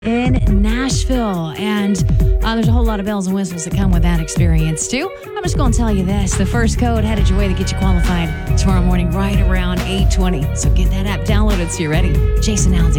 in Nashville. And there's a whole lot of bells and whistles that come with that experience, too. I'm just going to tell you this. The first code headed your way to get you qualified tomorrow morning right around 8:20. So get that app downloaded so you're ready. Jason Aldean.